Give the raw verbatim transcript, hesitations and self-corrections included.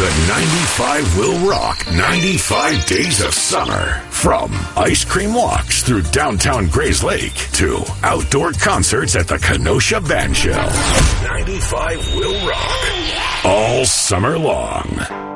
The ninety-five will rock ninety-five days of summer. From ice cream walks through downtown Grays Lake to outdoor concerts at the Kenosha Band Shell. ninety-five will rock all summer long.